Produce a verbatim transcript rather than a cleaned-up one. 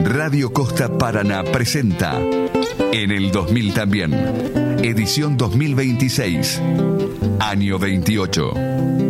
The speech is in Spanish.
Radio Costa Paraná presenta En el dos mil también, edición dos mil veintiséis, año veintiocho.